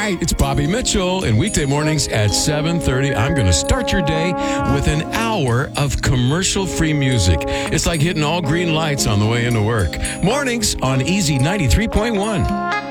right, it's Bobby Mitchell, and weekday mornings at 7:30, I'm going to start your day with an hour of commercial-free music. It's like hitting all green lights on the way into work. Mornings on Easy 93.1.